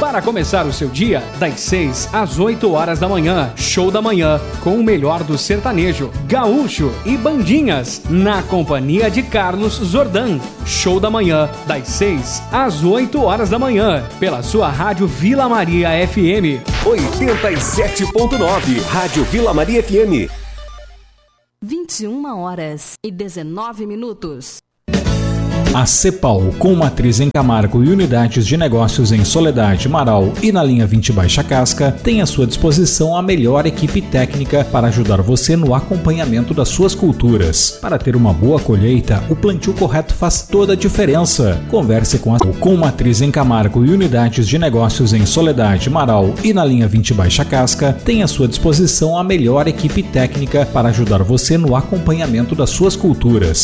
Para começar o seu dia, das 6 às 8 horas da manhã, show da manhã, com o melhor do sertanejo, gaúcho e bandinhas, na companhia de Carlos Zordan. Show da manhã, das 6 às 8 horas da manhã, pela sua Rádio Vila Maria FM. 87.9, Rádio Vila Maria FM. 21h19. A Cepal, com matriz em Camargo e unidades de negócios em Soledade, Marau e na linha 20 Baixa Casca, tem à sua disposição a melhor equipe técnica para ajudar você no acompanhamento das suas culturas. Para ter uma boa colheita, o plantio correto faz toda a diferença. Converse com a Cepal, com matriz em Camargo e unidades de negócios em Soledade, Marau e na linha 20 Baixa Casca, tem à sua disposição a melhor equipe técnica para ajudar você no acompanhamento das suas culturas.